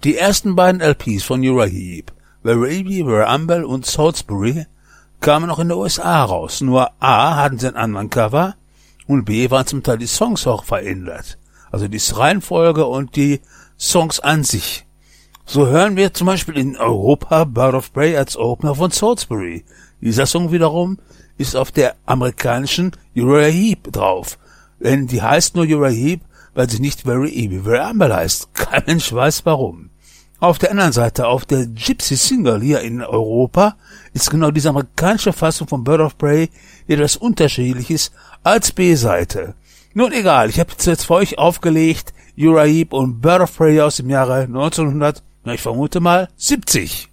Die ersten beiden LPs von Uriah Heep, Where Eevee, Where Humble und Salisbury, kamen noch in den USA raus. Nur A hatten sie einen anderen Cover und B waren zum Teil die Songs auch verändert. Also die Reihenfolge und die Songs an sich. So hören wir zum Beispiel in Europa Bird of Prey als Opener von Salisbury. Dieser Song wiederum ist auf der amerikanischen Uriah Heep drauf. Denn die heißt nur Uriah Heep, weil sie nicht Very Eevee, Very Humble heißt. Kein Mensch weiß warum. Auf der anderen Seite, auf der Gypsy Single hier in Europa, ist genau diese amerikanische Fassung von Bird of Prey etwas Unterschiedliches als B-Seite. Nun egal, ich habe jetzt für euch aufgelegt Uriah Heep und Bird of Prey aus dem Jahre 1900, ich vermute mal 70.